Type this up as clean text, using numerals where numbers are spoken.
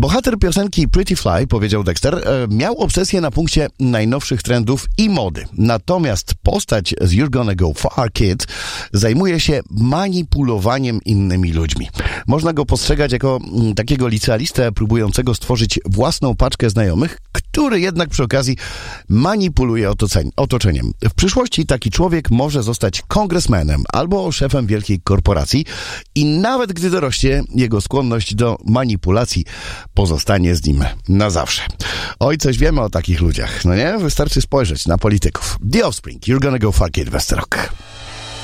Bohater piosenki Pretty Fly, powiedział Dexter, miał obsesję na punkcie najnowszych trendów i mody. Natomiast postać z You're Gonna Go Far Kid zajmuje się manipulowaniem innymi ludźmi. Można go postrzegać jako takiego licealistę próbującego stworzyć własną paczkę znajomych, który jednak przy okazji manipuluje otoczeniem. W przyszłości taki człowiek może zostać kongresmenem albo szefem wielkiej korporacji i nawet gdy dorośnie, jego skłonność do manipulacji pozostanie z nim na zawsze. Oj, coś wiemy o takich ludziach, no nie? Wystarczy spojrzeć na polityków. The Offspring, You're Gonna Go Far Kid, Westerok.